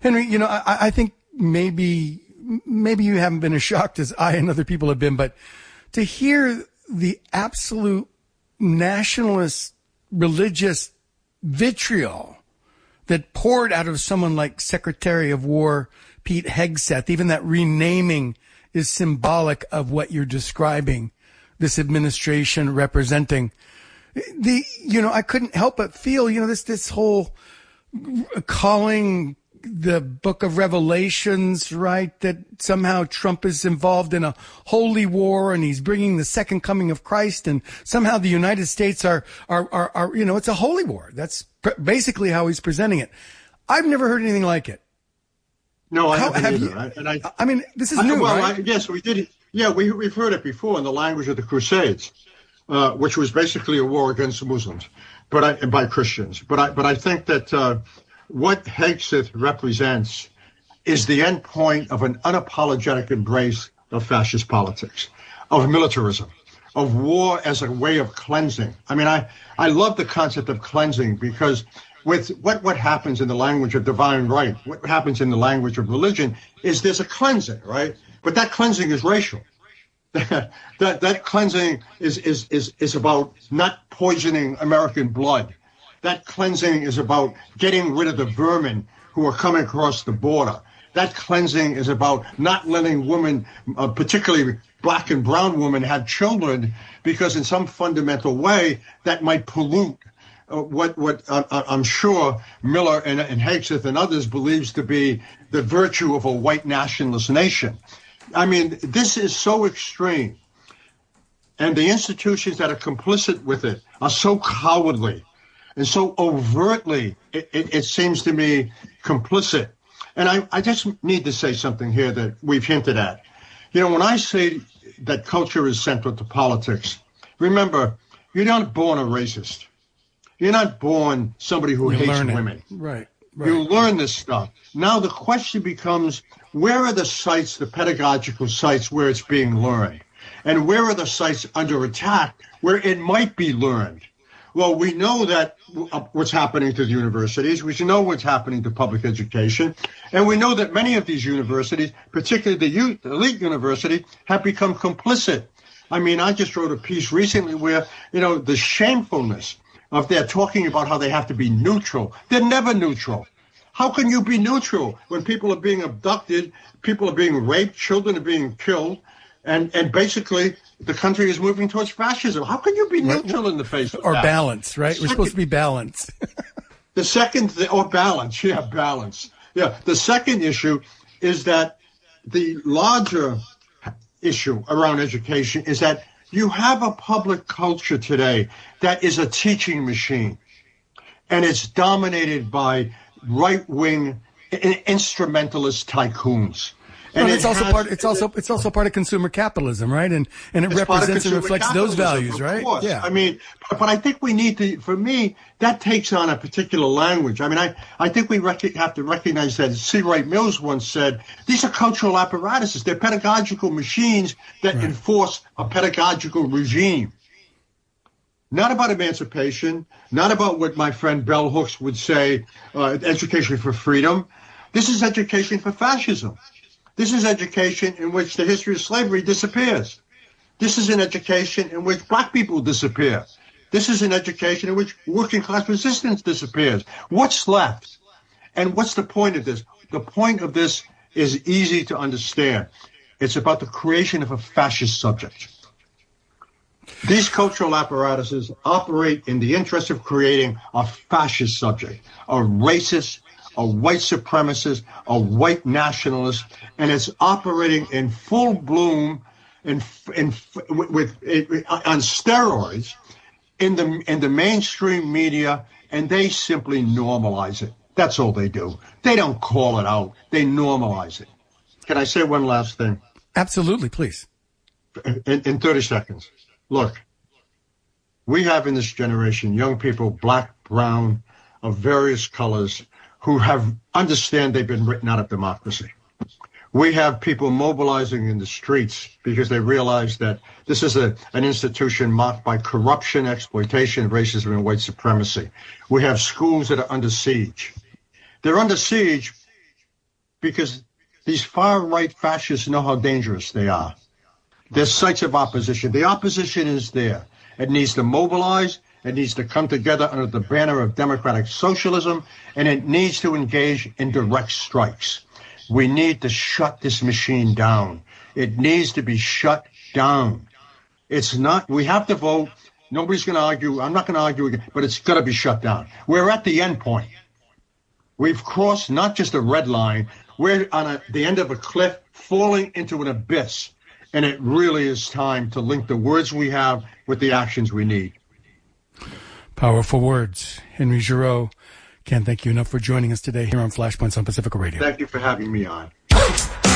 Henry, I think maybe you haven't been as shocked as I and other people have been, but to hear the absolute nationalist religious vitriol that poured out of someone like Secretary of War Pete Hegseth, even that renaming is symbolic of what you're describing, this administration representing. I couldn't help but feel, this whole calling the book of Revelations, right, that somehow Trump is involved in a holy war and he's bringing the second coming of Christ, and somehow the United States are it's a holy war. That's basically how he's presenting it. I've never heard anything like it. No, I haven't either. I mean, this is new, right? Yes, we did. Yeah, we've heard it before in the language of the Crusades, which was basically a war against Muslims, by Christians. But I think that what Hegseth represents is the end point of an unapologetic embrace of fascist politics, of militarism, of war as a way of cleansing. I mean, I love the concept of cleansing, because with what happens in the language of divine right, what happens in the language of religion is there's a cleansing, right? But that cleansing is racial. that cleansing is about not poisoning American blood. That cleansing is about getting rid of the vermin who are coming across the border. That cleansing is about not letting women, particularly black and brown women, have children, because in some fundamental way that might pollute what I'm sure Miller and Hegseth and others believes to be the virtue of a white nationalist nation. I mean, this is so extreme. And the institutions that are complicit with it are so cowardly and so overtly, it seems to me, complicit. And I just need to say something here that we've hinted at. When I say that culture is central to politics, remember, you're not born a racist. You're not born somebody who hates women. Right. You learn this stuff. Now the question becomes, where are the sites, the pedagogical sites where it's being learned? And where are the sites under attack where it might be learned? Well, we know that what's happening to the universities. We know what's happening to public education. And we know that many of these universities, particularly the elite university, have become complicit. I mean, I just wrote a piece recently where, the shamefulness of their talking about how they have to be neutral. They're never neutral. How can you be neutral when people are being abducted, people are being raped, children are being killed, and basically the country is moving towards fascism? How can you be neutral in the face of that? Or balance, right? We're supposed to be balanced. Balance. Yeah, balance. Yeah. The second issue is that the larger issue around education is that you have a public culture today that is a teaching machine, and it's dominated by right-wing instrumentalist tycoons. And it's also part of consumer capitalism, right? And it represents and reflects those values, right? Yeah. I mean, but I think we need to, for me, that takes on a particular language. I mean, I think we have to recognize that C. Wright Mills once said, these are cultural apparatuses. They're pedagogical machines that enforce a pedagogical regime. Not about emancipation, not about what my friend Bell Hooks would say, education for freedom. This is education for fascism. This is education in which the history of slavery disappears. This is an education in which black people disappear. This is an education in which working class resistance disappears. What's left? And what's the point of this? The point of this is easy to understand. It's about the creation of a fascist subject. These cultural apparatuses operate in the interest of creating a fascist subject, a racist, a white supremacist, a white nationalist, and it's operating in full bloom on steroids in the mainstream media, and they simply normalize it. That's all they do. They don't call it out. They normalize it. Can I say one last thing? Absolutely, please. In 30 seconds. Look, we have in this generation young people, black, brown, of various colors, who understand they've been written out of democracy. We have people mobilizing in the streets because they realize that this is an institution marked by corruption, exploitation, racism, and white supremacy. We have schools that are under siege. They're under siege because these far-right fascists know how dangerous they are. They're sites of opposition. The opposition is there. It needs to mobilize. It needs to come together under the banner of democratic socialism, and it needs to engage in direct strikes. We need to shut this machine down. It needs to be shut down. It's not, we have to vote. Nobody's going to argue. I'm not going to argue again, but it's got to be shut down. We're at the end point. We've crossed not just a red line. We're on the end of a cliff, falling into an abyss. And it really is time to link the words we have with the actions we need. Powerful words. Henry Giroux, can't thank you enough for joining us today here on Flashpoints on Pacifica Radio. Thank you for having me on.